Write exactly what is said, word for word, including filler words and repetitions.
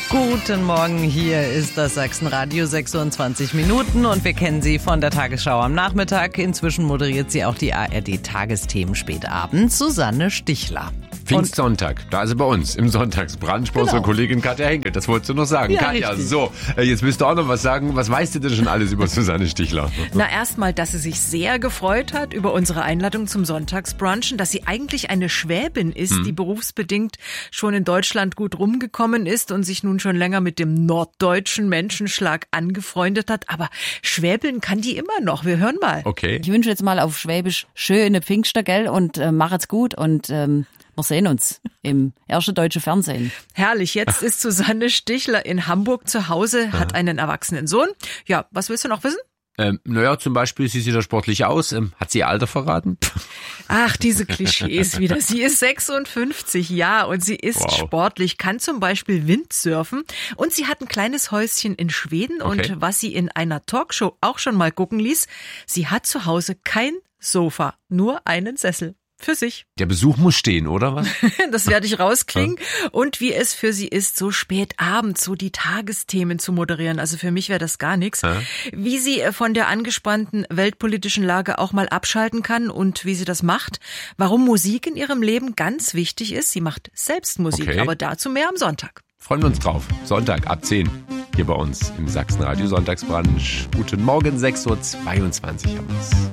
Guten Morgen, hier ist das Sachsenradio, sechsundzwanzig Minuten und wir kennen sie von der Tagesschau am Nachmittag. Inzwischen moderiert sie auch die A R D-Tagesthemen spät abends, Susanne Stichler. Pfingstsonntag, da ist sie bei uns im Sonntagsbrunch, bei unserer Kollegin Katja Henkel. Das wolltest du noch sagen. Ja, Katja, richtig. so, jetzt willst du auch noch was sagen. Was weißt du denn schon alles über Susanne Stichler? Na, erstmal, dass sie sich sehr gefreut hat über unsere Einladung zum Sonntagsbrunchen, dass sie eigentlich eine Schwäbin ist, hm. die berufsbedingt schon in Deutschland gut rumgekommen ist und sich nun schon länger mit dem norddeutschen Menschenschlag angefreundet hat. Aber Schwäbeln kann die immer noch. Wir hören mal. Okay. Ich wünsche jetzt mal auf Schwäbisch schöne Pfingster, gell? Und äh, macht's gut und ähm, wir sehen uns im ersten deutschen Fernsehen. Herrlich, jetzt ist Susanne Stichler in Hamburg zu Hause, hat einen erwachsenen Sohn. Ja, was willst du noch wissen? Ähm, naja, zum Beispiel, sie sieht da sportlich aus. Ähm, hat sie ihr Alter verraten? Ach, diese Klischees wieder. Sie ist sechsundfünfzig, ja, und sie ist Wow. sportlich, kann zum Beispiel Windsurfen und sie hat ein kleines Häuschen in Schweden Okay. und was sie in einer Talkshow auch schon mal gucken ließ, sie hat zu Hause kein Sofa, nur einen Sessel. Für sich. Der Besuch muss stehen, oder was? Das werde ich rauskriegen. Und wie es für sie ist, so spät abends so die Tagesthemen zu moderieren. Also für mich wäre das gar nichts. Ja. Wie sie von der angespannten weltpolitischen Lage auch mal abschalten kann und wie sie das macht. Warum Musik in ihrem Leben ganz wichtig ist. Sie macht selbst Musik, Okay. aber dazu mehr am Sonntag. Freuen wir uns drauf. Sonntag ab zehn. Hier bei uns im Sachsenradio Sonntagsbrunch. Guten Morgen, sechs Uhr zweiundzwanzig haben wir's.